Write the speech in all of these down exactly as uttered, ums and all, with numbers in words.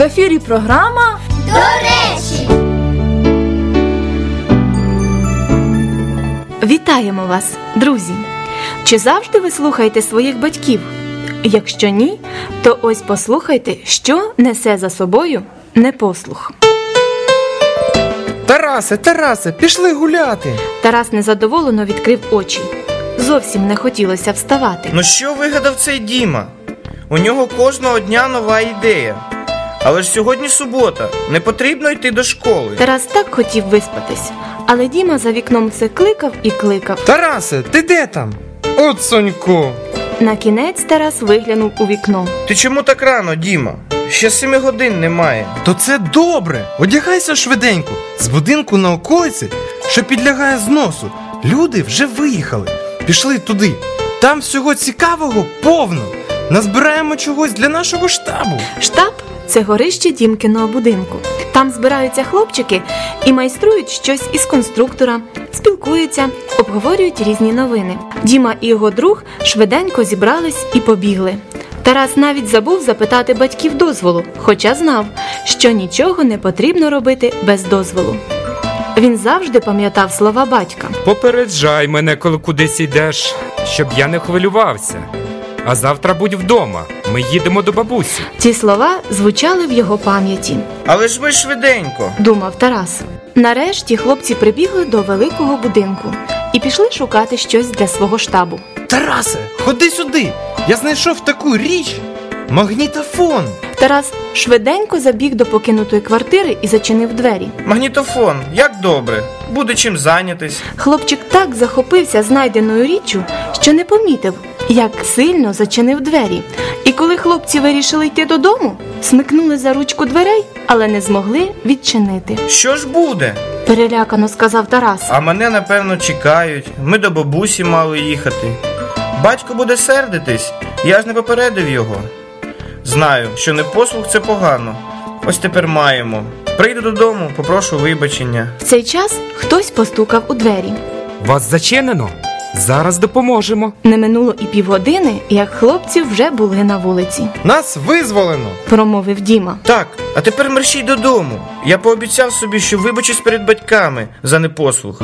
ефірі програма «До речі». Вітаємо вас, друзі! Чи завжди ви слухаєте своїх батьків? Якщо ні, то ось послухайте, що несе за собою непослух. Тарасе, Тарасе, пішли гуляти. Тарас незадоволено відкрив очі. Зовсім не хотілося вставати. Ну що вигадав цей Діма? У нього кожного дня нова ідея. Але ж сьогодні субота, не потрібно йти до школи. Тарас так хотів виспатись, але Діма за вікном все кликав і кликав. Тарасе, ти де там? От Сонько. На кінець Тарас виглянув у вікно. Ти чому так рано, Діма? Ще семи годин немає. То це добре. Одягайся швиденько. З будинку на околиці, що підлягає зносу, люди вже виїхали. Пішли туди. Там всього цікавого повно. Назбираємо чогось для нашого штабу. Штаб – це горище Дімкиного будинку. Там збираються хлопчики і майструють щось із конструктора, спілкуються, обговорюють різні новини. Діма і його друг швиденько зібрались і побігли. Тарас навіть забув запитати батьків дозволу, хоча знав, що нічого не потрібно робити без дозволу. Він завжди пам'ятав слова батька. Попереджай мене, коли кудись йдеш, щоб я не хвилювався. А завтра будь вдома, ми їдемо до бабусі. Ці слова звучали в його пам'яті. Але ж ми швиденько, думав Тарас. Нарешті хлопці прибігли до великого будинку і пішли шукати щось для свого штабу. Тарасе, ходи сюди. Я знайшов таку річ. Магнітофон. Тарас швиденько забіг до покинутої квартири і зачинив двері. Магнітофон, як добре. Буде чим зайнятись. Хлопчик так захопився знайденою річчю, що не помітив, як сильно зачинив двері. І коли хлопці вирішили йти додому, смикнули за ручку дверей, але не змогли відчинити. Що ж буде? Перелякано сказав Тарас. А мене, напевно, чекають. Ми до бабусі мали їхати. Батько буде сердитись, я ж не попередив його. Знаю, що непослух – це погано. Ось тепер маємо. Прийду додому, попрошу вибачення. В цей час хтось постукав у двері. Вас зачинено? Зараз допоможемо. Не минуло і півгодини, як хлопці вже були на вулиці. Нас визволено, промовив Діма. Так, а тепер мерщій додому. Я пообіцяв собі, що вибачусь перед батьками за непослух.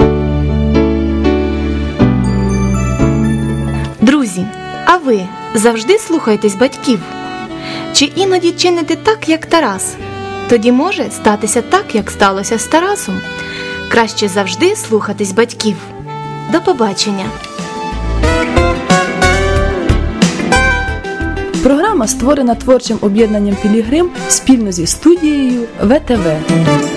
Друзі, а ви завжди слухаєтесь батьків? Чи іноді чините так, як Тарас? Тоді може статися так, як сталося з Тарасом. Краще завжди слухатись батьків. До побачення. Програма створена творчим об'єднанням «Пілігрим» спільно зі студією ВТВ.